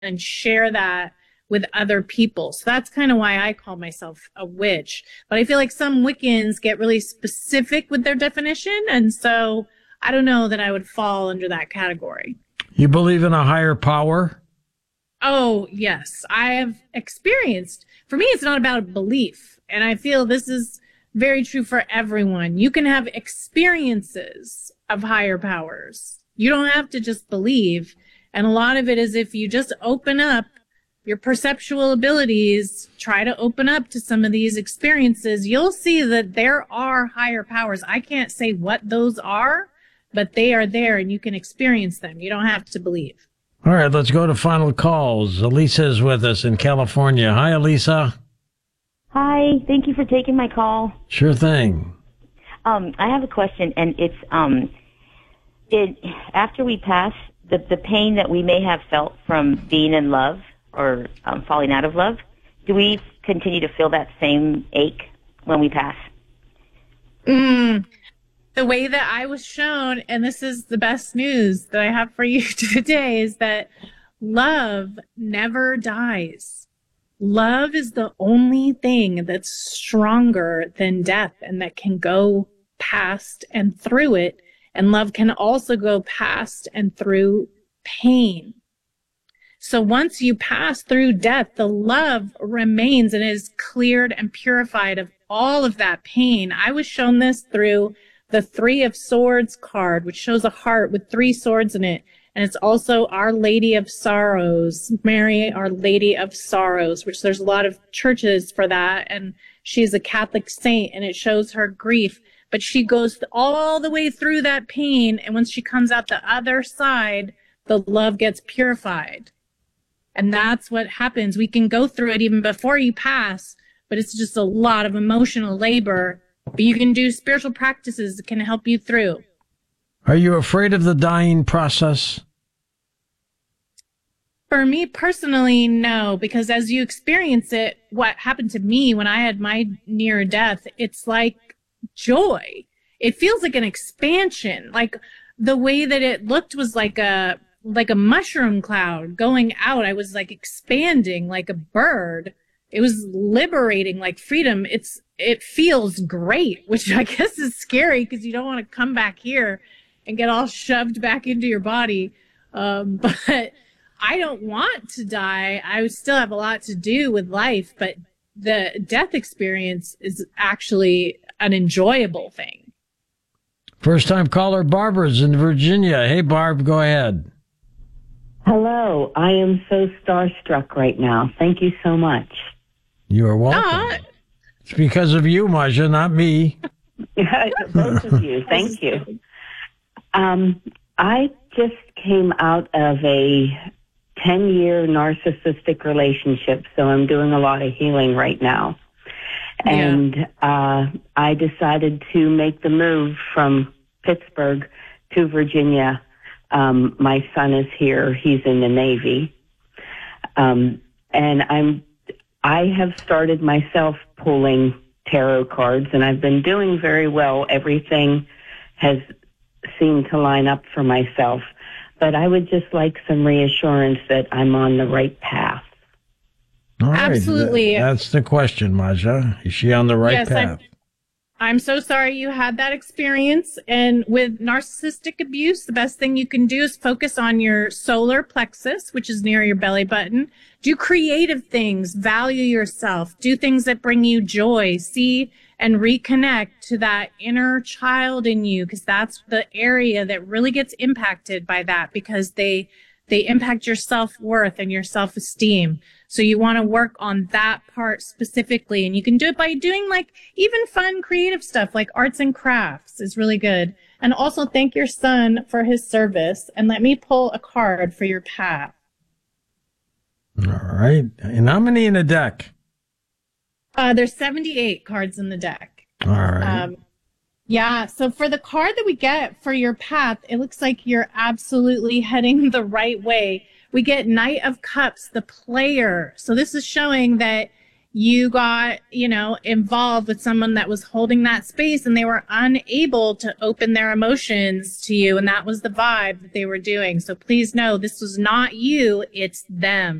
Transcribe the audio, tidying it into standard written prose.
and share that with other people. So that's kind of why I call myself a witch. But I feel like some Wiccans get really specific with their definition. And so I don't know that I would fall under that category. You believe in a higher power? Oh, yes. I have experienced, for me, it's not about belief. And I feel this is very true for everyone. You can have experiences of higher powers. You don't have to just believe. And a lot of it is if you just open up your perceptual abilities, try to open up to some of these experiences, you'll see that there are higher powers. I can't say what those are, but they are there and you can experience them. You don't have to believe. All right, let's go to final calls. Elisa is with us in California. Hi, Elisa. Hi, thank you for taking my call. Sure thing. I have a question, and it's after we pass, the pain that we may have felt from being in love or falling out of love, do we continue to feel that same ache when we pass? The way that I was shown, and this is the best news that I have for you today, is that love never dies. Love is the only thing that's stronger than death and that can go past and through it. And love can also go past and through pain. So once you pass through death, the love remains and is cleared and purified of all of that pain. I was shown this through the Three of Swords card, which shows a heart with 3 swords in it. And it's also Our Lady of Sorrows, Mary, Our Lady of Sorrows, which there's a lot of churches for that. And she's a Catholic saint and it shows her grief. But she goes all the way through that pain. And once she comes out the other side, the love gets purified. And that's what happens. We can go through it even before you pass, but it's just a lot of emotional labor. But you can do spiritual practices that can help you through. Are you afraid of the dying process? For me personally, no, because as you experience it, what happened to me when I had my near death, it's like joy. It feels like an expansion. Like the way that it looked was like a mushroom cloud going out. I was like expanding like a bird. It was liberating, like freedom. It feels great, which I guess is scary because you don't want to come back here and get all shoved back into your body. But I don't want to die. I would still have a lot to do with life, but the death experience is actually an enjoyable thing. First time caller Barbara's in Virginia. Hey, Barb, go ahead. Hello. I am so starstruck right now. Thank you so much. You are welcome. It's because of you, Maja, not me. Both of you. Thank you. I just came out of a 10-year narcissistic relationship, so I'm doing a lot of healing right now. Yeah. And I decided to make the move from Pittsburgh to Virginia. My son is here. He's in the Navy. And I have started myself pulling tarot cards, and I've been doing very well. Everything has seemed to line up for myself. But I would just like some reassurance that I'm on the right path. All right. Absolutely. That's the question, Maja. Is she on the right path? I'm so sorry you had that experience. And with narcissistic abuse, the best thing you can do is focus on your solar plexus, which is near your belly button. Do creative things, value yourself, do things that bring you joy, see and reconnect to that inner child in you, because that's the area that really gets impacted by that, because they impact your self-worth and your self-esteem. So you want to work on that part specifically. And you can do it by doing like even fun, creative stuff like arts and crafts is really good. And also thank your son for his service. And let me pull a card for your path. All right. And how many in the deck? There's 78 cards in the deck. All right. Yeah. So for the card that we get for your path, it looks like you're absolutely heading the right way. We get Knight of Cups, the player. So this is showing that you got, involved with someone that was holding that space and they were unable to open their emotions to you. And that was the vibe that they were doing. So please know this was not you, it's them.